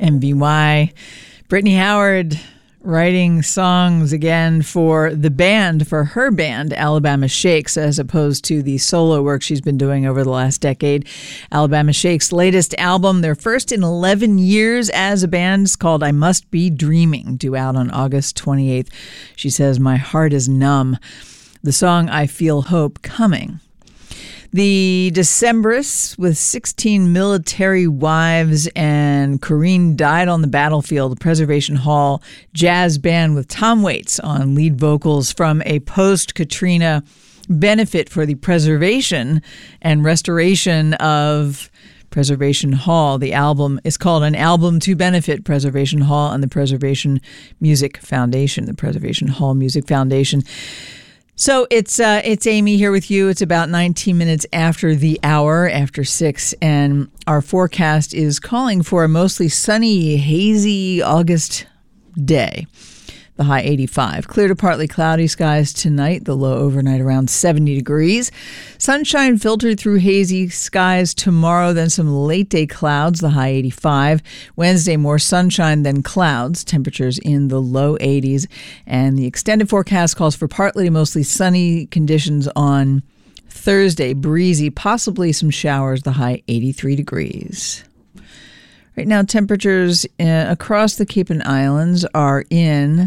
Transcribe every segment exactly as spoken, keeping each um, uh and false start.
M V Y. Brittany Howard writing songs again for the band, for her band, Alabama Shakes, as opposed to the solo work she's been doing over the last decade. Alabama Shakes' latest album, their first in eleven years as a band, is called I Must Be Dreaming, due out on August twenty-eighth. She says, "My heart is numb." The song, I Feel Hope Coming. The Decemberists, with sixteen military wives, and Corrine died on the battlefield, the Preservation Hall jazz band with Tom Waits on lead vocals from a post-Katrina benefit for the preservation and restoration of Preservation Hall. The album is called An Album to Benefit Preservation Hall and the Preservation Music Foundation, the Preservation Hall Music Foundation. So it's uh, it's Amy here with you. It's about nineteen minutes after the hour, after six, and our forecast is calling for a mostly sunny, hazy August day. The high eighty-five. Clear to partly cloudy skies tonight. The low overnight around seventy degrees. Sunshine filtered through hazy skies tomorrow, then some late day clouds. The high eighty-five. Wednesday, more sunshine than clouds. Temperatures in the low eighties. And the extended forecast calls for partly to mostly sunny conditions on Thursday. Breezy, possibly some showers. The high eighty-three degrees. Right now, temperatures uh, across the Cape and Islands are in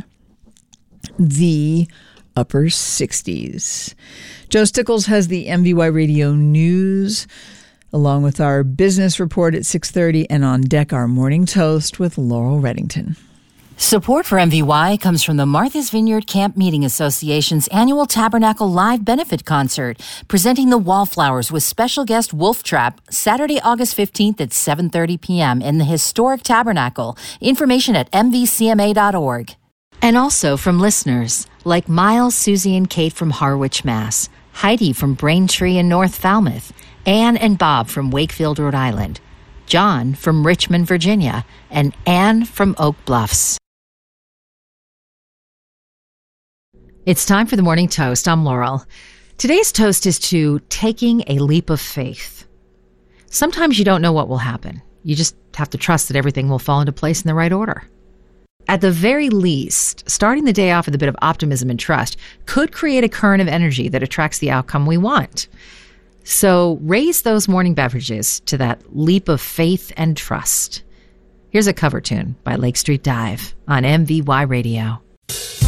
the upper sixties. Joe Stickles has the M V Y Radio News, along with our business report at six thirty, and on deck our morning toast with Laurel Reddington. Support for M V Y comes from the Martha's Vineyard Camp Meeting Association's annual Tabernacle Live Benefit Concert, presenting the Wallflowers with special guest Wolf Trap, Saturday, August fifteenth at seven thirty p.m. in the historic Tabernacle. Information at m v c m a dot org. And also from listeners like Miles, Susie, and Kate from Harwich, Mass., Heidi from Braintree in North Falmouth, Anne and Bob from Wakefield, Rhode Island, John from Richmond, Virginia, and Anne from Oak Bluffs. It's time for the morning toast. I'm Laurel. Today's toast is to taking a leap of faith. Sometimes you don't know what will happen. You just have to trust that everything will fall into place in the right order. At the very least, starting the day off with a bit of optimism and trust could create a current of energy that attracts the outcome we want. So raise those morning beverages to that leap of faith and trust. Here's a cover tune by Lake Street Dive on M V Y Radio.